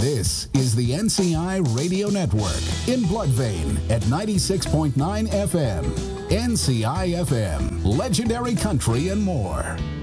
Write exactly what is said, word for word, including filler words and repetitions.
This is the N C I Radio Network in Bloodvein at ninety-six point nine F M. N C I F M, legendary country and more.